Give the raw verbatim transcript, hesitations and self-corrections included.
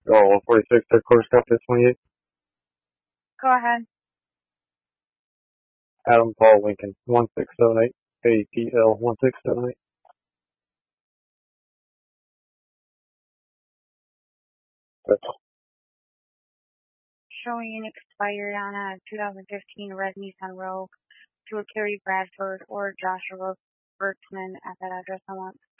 Oh, one forty-six, third quarter, stop this twenty-eight. Go ahead. Adam Paul Lincoln, one six seven eight, A P L one six seven eight. Showing expired on a two thousand fifteen red Nissan Rogue to a Carrie Bradford or Joshua Bertman at that address I want.